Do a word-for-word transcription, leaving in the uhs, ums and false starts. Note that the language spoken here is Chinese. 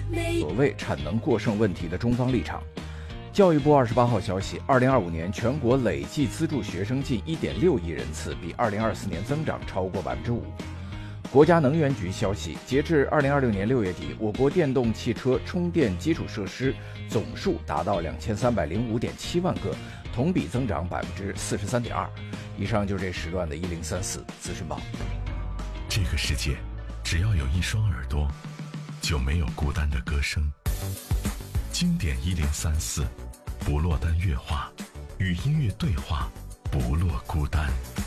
所谓产能过剩问题的中方立场。教育部二十八号消息，二零二五年全国累计资助学生近一点六亿人次，比二零二四年增长超过百分之五。国家能源局消息，截至二零二六年六月底，我国电动汽车充电基础设施总数达到两千三百零五点七万个，同比增长百分之四十三点二。以上就是这时段的一零三四资讯报。 这个世界，只要有一双耳朵，就没有孤单的歌声。经典一零三四，不落单乐话，与音乐对话，不落孤单。